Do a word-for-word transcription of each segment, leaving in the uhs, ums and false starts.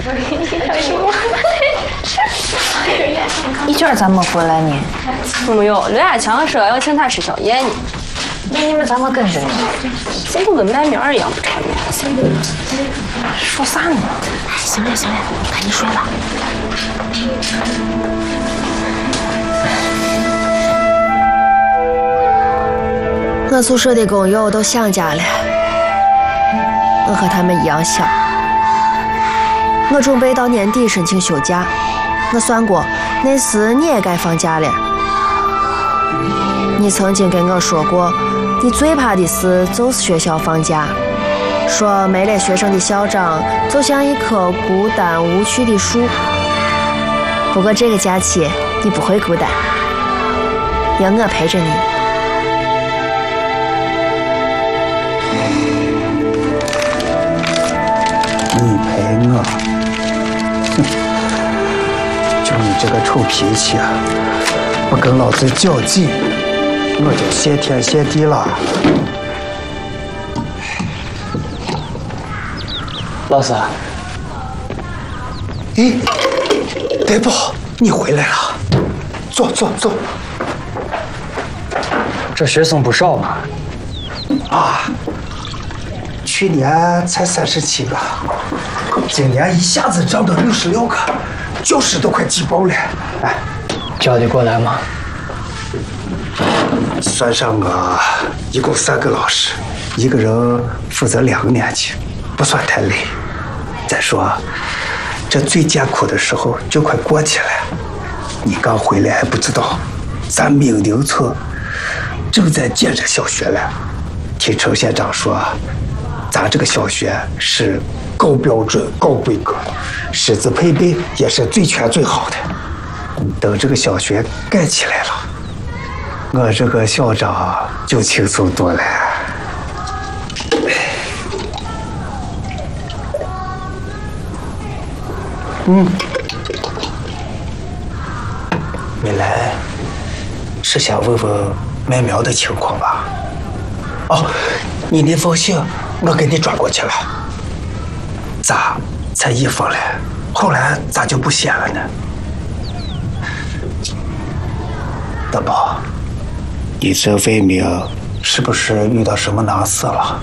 一娟咋没回来呢？ 没有，刘亚强说要请他吃宵夜呢。 那你们咋没跟着呢？ 这不跟卖面儿一样不长眼？ 说啥呢？ 哎，行了行了，赶紧睡吧。我宿舍的工友都想家了，我和他们一样想。我准备到年底申请休假，我算过，那时你也该放假了。你曾经跟我说过，你最怕的事就是学校放假，说没了学生的校长就像一棵孤单无趣的树。不过这个假期你不会孤单，有我陪着你。 你陪我，哼，就你这个臭脾气，不跟老子较劲，我就谢天谢地了。 老师， 咦，德宝，你回来了，坐坐坐。 这学生不少嘛。 啊。去年才三十七个，今年一下子涨到六十六个，教室都快挤爆了。哎， 教得过来吗？ 算上我，一共三个老师，一个人负责两个年级，不算太累。再说，这最艰苦的时候就快过去了。你刚回来还不知道，咱命宁村正在建设小学了。听程县长说。咱这个小学是高标准、高规格，师资配备也是最全最好的。等这个小学盖起来了，我这个校长就轻松多了。嗯，没来是想问问麦苗的情况吧？哦，你那封信。我给你转过去了，咋才一封了？后来咋就不写了呢？大宝，你这未明是不是遇到什么难事了？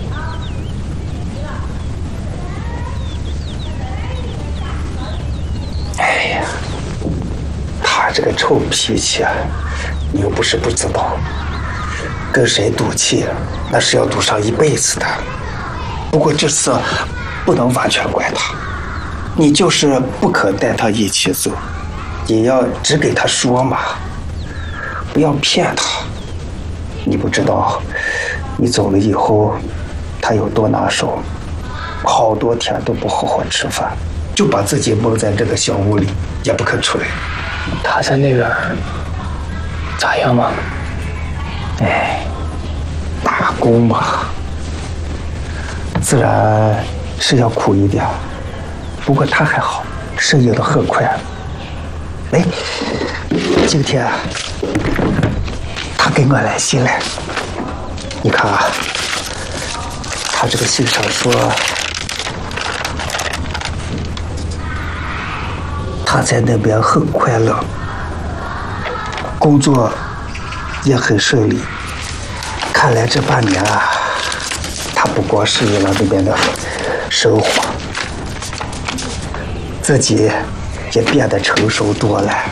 哎呀，他这个臭脾气，你又不是不知道，跟谁赌气，那是要赌上一辈子的。不过这次不能完全怪他，你就是不可带他一起走，也要只给他说嘛，不要骗他。你不知道，你走了以后，他有多难受，好多天都不好好吃饭，就把自己蒙在这个小屋里，也不肯出来。 他在那边咋样嘛？ 哎，打工嘛。自然是要苦一点，不过他还好，适应的很快。哎，今天他给我来信了，你看啊，他这个信上说，他在那边很快乐，工作也很顺利。看来这半年啊。不光适应了那边的生活，自己也变得成熟多了。